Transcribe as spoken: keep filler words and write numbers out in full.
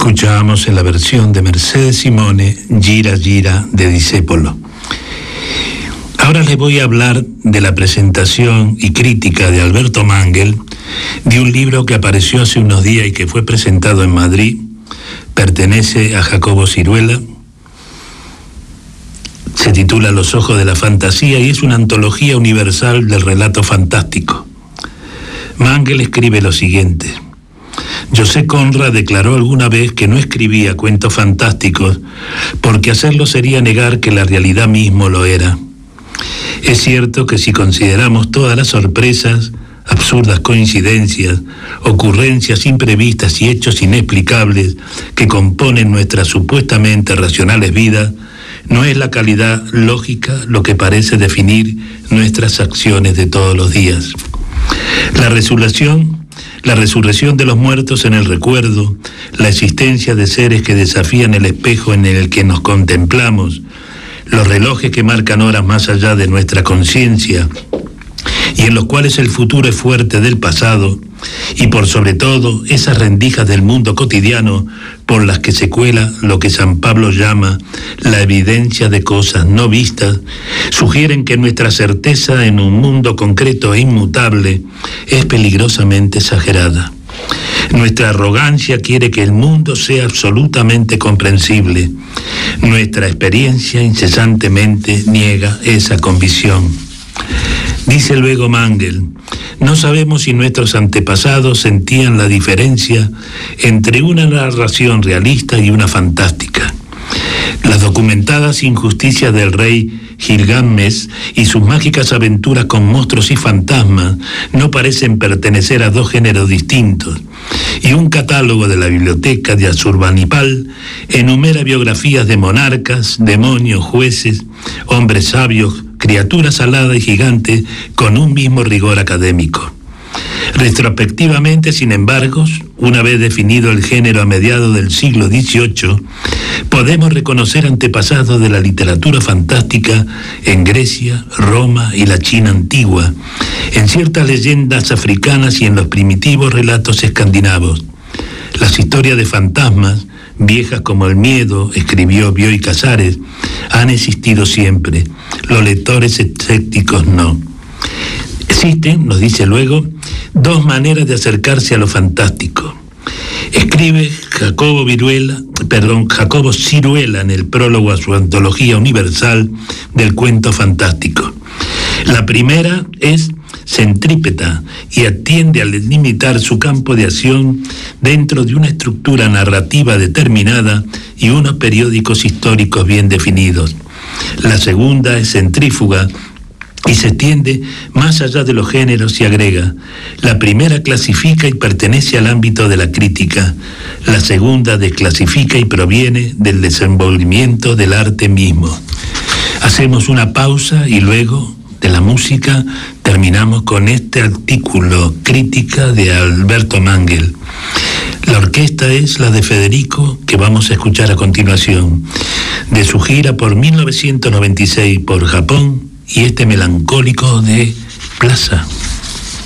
Escuchábamos en la versión de Mercedes Simone, Gira Gira de Discepolo. Ahora les voy a hablar de la presentación y crítica de Alberto Mangel de un libro que apareció hace unos días y que fue presentado en Madrid. Pertenece a Jacobo Siruela. Se titula Los ojos de la fantasía y es una antología universal del relato fantástico. Mangel escribe lo siguiente: José Conrad declaró alguna vez que no escribía cuentos fantásticos porque hacerlo sería negar que la realidad mismo lo era. Es cierto que si consideramos todas las sorpresas, absurdas coincidencias, ocurrencias imprevistas y hechos inexplicables que componen nuestras supuestamente racionales vidas, no es la calidad lógica lo que parece definir nuestras acciones de todos los días. La resurrección La resurrección de los muertos en el recuerdo, la existencia de seres que desafían el espejo en el que nos contemplamos, los relojes que marcan horas más allá de nuestra conciencia y en los cuales el futuro es fuerte del pasado, y por sobre todo esas rendijas del mundo cotidiano por las que se cuela lo que San Pablo llama la evidencia de cosas no vistas, sugieren que nuestra certeza en un mundo concreto e inmutable es peligrosamente exagerada. Nuestra arrogancia quiere que el mundo sea absolutamente comprensible. Nuestra experiencia incesantemente niega esa convicción. Dice luego Mangel: no sabemos si nuestros antepasados sentían la diferencia entre una narración realista y una fantástica. Las documentadas injusticias del rey Gilgamesh y sus mágicas aventuras con monstruos y fantasmas no parecen pertenecer a dos géneros distintos, y un catálogo de la biblioteca de Asurbanipal enumera biografías de monarcas, demonios, jueces, hombres sabios, criaturas aladas y gigantes con un mismo rigor académico. Retrospectivamente, sin embargo, una vez definido el género a mediados del siglo dieciocho, podemos reconocer antepasados de la literatura fantástica en Grecia, Roma y la China antigua, en ciertas leyendas africanas y en los primitivos relatos escandinavos. Las historias de fantasmas, viejas como el miedo, escribió Bioy Casares, han existido siempre. Los lectores escépticos no. Existen, nos dice luego, dos maneras de acercarse a lo fantástico. Escribe Jacobo Viruela, perdón, Jacobo Siruela en el prólogo a su antología universal del cuento fantástico. La primera es centrípeta y atiende a limitar su campo de acción dentro de una estructura narrativa determinada y unos periódicos históricos bien definidos. La segunda es centrífuga y se extiende más allá de los géneros y agrega: la primera clasifica y pertenece al ámbito de la crítica, la segunda desclasifica y proviene del desenvolvimiento del arte mismo. Hacemos una pausa y luego de la música terminamos con este artículo crítica de Alberto Mangel. La orquesta es la de Federico, que vamos a escuchar a continuación, de su gira por mil novecientos noventa y seis por Japón, y este melancólico de Plaza.